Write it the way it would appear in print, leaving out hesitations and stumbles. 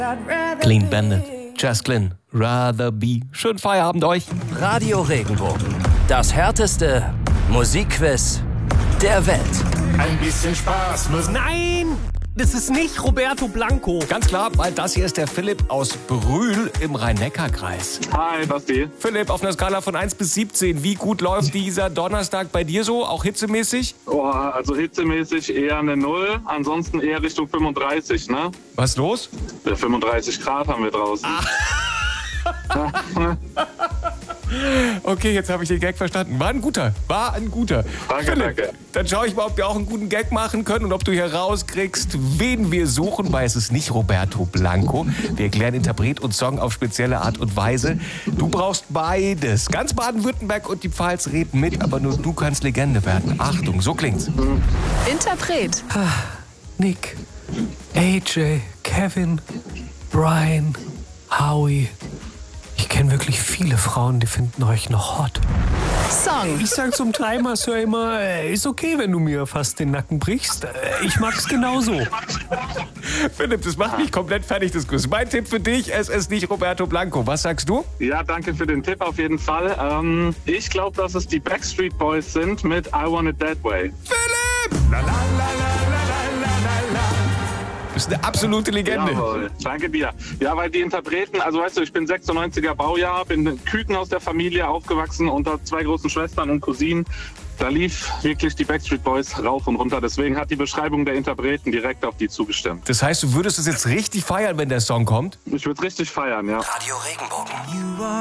Clean Bandit, Jess Glynn, Rather Be. Schönen Feierabend euch. Radio Regenbogen. Das härteste Musikquiz der Welt. Ein bisschen Spaß muss. Nein, das ist nicht Roberto Blanco. Ganz klar, weil das hier ist der Philipp aus Brühl im Rhein-Neckar-Kreis. Hi, Basti. Philipp, auf einer Skala von 1 bis 17, wie gut läuft dieser Donnerstag bei dir so, auch hitzemäßig? Oh, also hitzemäßig eher eine 0, ansonsten eher Richtung 35, ne? Was ist los? 35 Grad haben wir draußen. Okay, jetzt habe ich den Gag verstanden. War ein guter. Danke, Philipp, danke. dann schaue ich mal, ob wir auch einen guten Gag machen können und ob du hier rauskriegst, wen wir suchen, weil es ist nicht Roberto Blanco. Wir erklären Interpret und Song auf spezielle Art und Weise. Du brauchst beides. Ganz Baden-Württemberg und die Pfalz reden mit, aber nur du kannst Legende werden. Achtung, so klingt's. Interpret. Nick, AJ, Kevin, Brian, Howie. Ich kenne wirklich viele Frauen, die finden euch noch hot. Song. Ich sag zum Timer Sir immer, ist okay, wenn du mir fast den Nacken brichst. Ich mag's genauso. Philipp, das macht mich komplett fertig, das Quiz. Mein Tipp für dich, es ist nicht Roberto Blanco. Was sagst du? Ja, danke für den Tipp auf jeden Fall. Ich glaube, dass es die Backstreet Boys sind mit I Want It That Way. Philipp! Du bist eine absolute Legende. Jawohl, danke dir. Ja, weil die Interpreten, also weißt du, ich bin 96er Baujahr, bin Küken aus der Familie aufgewachsen unter 2 großen Schwestern und Cousinen. Da lief wirklich die Backstreet Boys rauf und runter. Deswegen hat die Beschreibung der Interpreten direkt auf die zugestimmt. Das heißt, du würdest es jetzt richtig feiern, wenn der Song kommt? Ich würde es richtig feiern, ja. Radio Regenbogen.